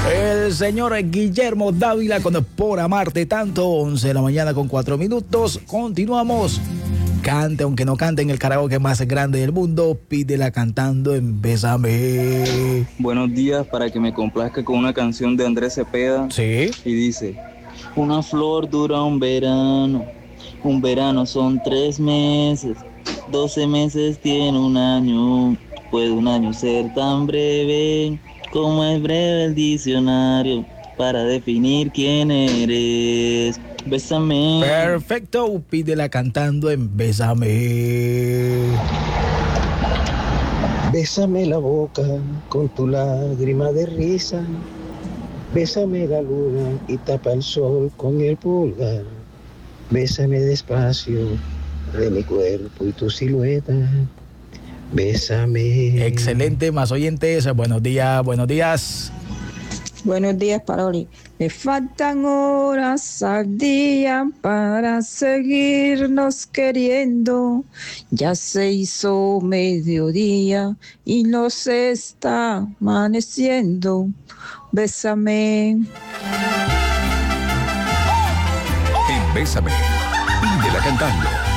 El señor Guillermo Dávila con Por Amarte Tanto, 11 de la mañana con 4 minutos. Continuamos. Cante aunque no cante en el karaoke más grande del mundo. Pídela cantando en Bésame. Buenos días, para que me complazca con una canción de Andrés Cepeda. Sí. Y dice: una flor dura un verano son 3 meses, 12 meses tiene un año. Puede un año ser tan breve como es breve el diccionario para definir quién eres. Bésame. Perfecto, pídela cantando en Bésame. Bésame la boca con tu lágrima de risa. Bésame la luna y tapa el sol con el pulgar. Bésame despacio de mi cuerpo y tu silueta. Bésame. Excelente, más oyentes. Buenos días, buenos días. Buenos días, Paroli. Me faltan horas al día para seguirnos queriendo. Ya se hizo mediodía y nos está amaneciendo. Bésame. En Bésame, pídela cantando.